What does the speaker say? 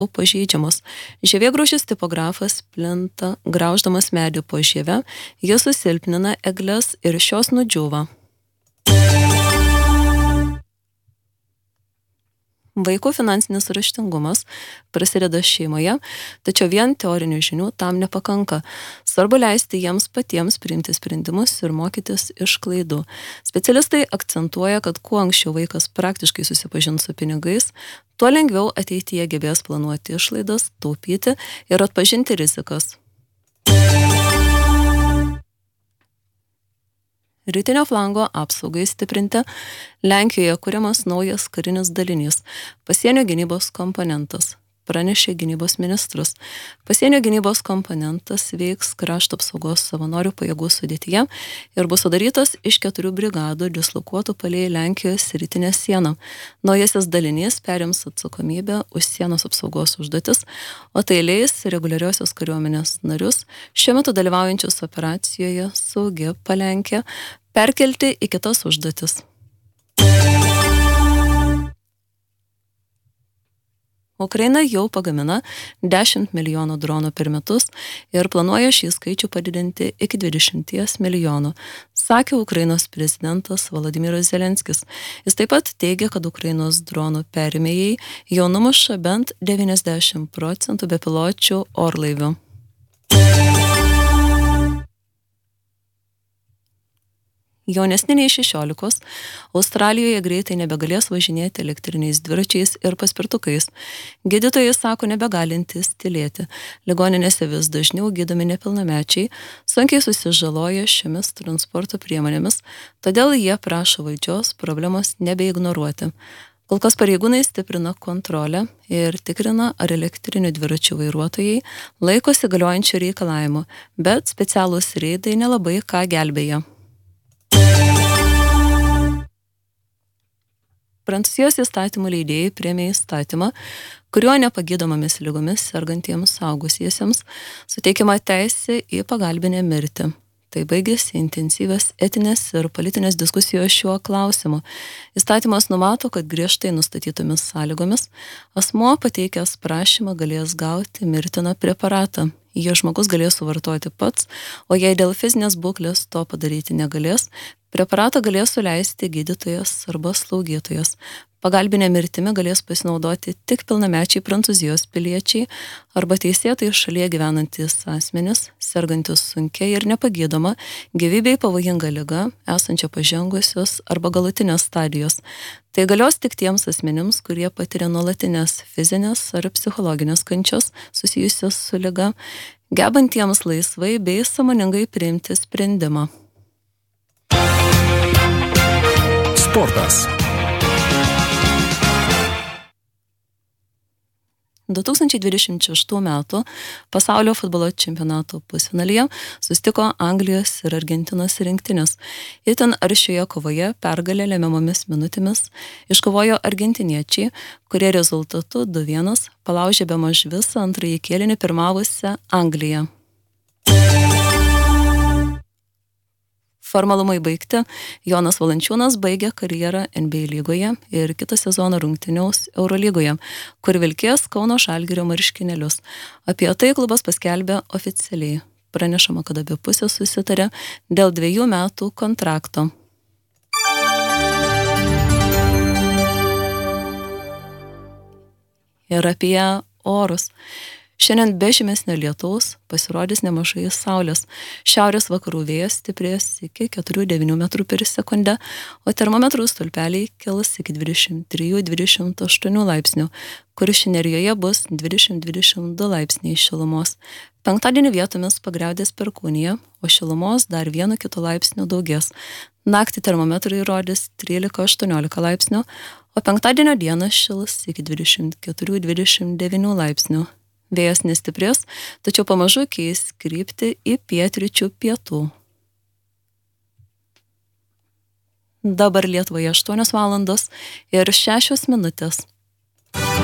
pažeidžiamos. Žievėgraužis tipografas plinta, grauždamas medį po žievę, jis susilpnina egles ir šios nudžiūva. Vaikų finansinis raštingumas prasideda šeimoje, tačiau vien teorinių žinių tam nepakanka. Svarbu leisti jiems patiems priimti sprendimus ir mokytis iš klaidų. Specialistai akcentuoja, kad kuo anksčiau vaikas praktiškai susipažins su pinigais, tuo lengviau ateityje gebės planuoti išlaidas, taupyti ir atpažinti rizikas. Rytinio flango apsaugai stiprinti Lenkijoje kuriamas naujas karinis dalinys – pasienio gynybos komponentas, pranešė gynybos ministras. Pasienio gynybos komponentas veiks krašto apsaugos savanorių pajėgų sudėtyje ir bus sudarytas iš 4 brigadų dislokuotų palei Lenkijos rytinę sieną. Naujasis dalinys perims atsakomybę už sienos apsaugos užduotis, o tai leis reguliariosios kariuomenės narius šiuo metu dalyvaujančius operacijoje Saugi Palenkė perkelti į kitas užduotis. Ukraina jau pagamina 10 milijonų dronų per metus ir planuoja šį skaičių padidinti iki 20 milijonų, sakė Ukrainos prezidentas Volodymyras Zelenskis. Jis taip pat teigia, kad Ukrainos dronų perėmėjai jau numuša bent 90% bepiločių orlaivių. Jaunesni nei 16, Australijoje greitai nebegalės važinėti elektriniais dviračiais ir paspirtukais. Gydytojai sako nebegalintys tylėti. Ligoninėse vis dažniau gydomi nepilnamečiai, sunkiai susižaloja šiomis transporto priemonėmis, todėl jie prašo valdžios problemos nebeignoruoti. Kol kas pareigūnai stiprina kontrolę ir tikrina, ar elektrinių dviračių vairuotojai laikosi galiojančių reikalavimų, bet specialūs reidai nelabai ką gelbėja. Prancūzijos įstatymų leidėjai priėmė įstatymą, kuriuo nepagydomomis ligomis sergantiems suaugusiesiems suteikiama teisė į pagalbinę mirtį. Tai baigėsi intensyvios etinės ir politinės diskusijos šiuo klausimu. Įstatymas numato, kad griežtai nustatytomis sąlygomis asmuo pateikęs prašymą galės gauti mirtiną preparatą. Jį žmogus galės suvartoti pats, o jei dėl fizinės būklės to padaryti negalės, preparatą galės suleisti gydytojas arba slaugytojas. Pagalbinė mirtimi galės pasinaudoti tik pilnamečiai Prancūzijos piliečiai arba teisėtai šalyje gyvenantys asmenys, sergantis sunkiai ir nepagydoma, gyvybei pavojinga liga, esančia pažengusios arba galutinės stadijos. Tai galios tik tiems asmenims, kurie patiria nuolatinės fizinės ar psichologinės kančios susijusios su liga, gebantiems laisvai bei sąmoningai priimti sprendimą. Sportas. 2026 metų pasaulio futbolo čempionato pusfinalyje susitiko Anglijos ir Argentinos rinktinės. Itin aršioje kovoje pergalę lemiamomis minutėmis iškovojo argentiniečiai, kurie rezultatu 2-1 palaužė bemaž visą antrąjį kėlinį pirmavusią Angliją. Formalumai baigti, Jonas Valančiūnas baigė karjerą NBA lygoje ir kitą sezoną rungtyniaus Eurolygoje, kur vilkės Kauno Žalgirio marškinėlius. Apie tai klubas paskelbė oficialiai. Pranešama, kad abi pusės susitarė dėl 2 metų kontrakto. Ir apie orus. Šiandien be žymesnio lietaus pasirodys nemažai saulės. Šiaurės vakarų vėjas stiprės iki 4-9 metrų per sekundę, o termometrų stulpeliai kils iki 23-28 laipsnių, Kuršių Nerijoje bus 20-22 laipsniai šilumos. Penktadienį vietomis pagriaudės perkūnija, o šilumos dar 1-2 laipsnių daugės. Naktį termometrai rodys 13-18 laipsnių, o penktadienio dieną šils iki 24-29 laipsnių. Vėjas nestiprės, tačiau pamažu keis kryptį į pietryčių pietų. Dabar Lietuvoje 8 valandos ir 6 minutės.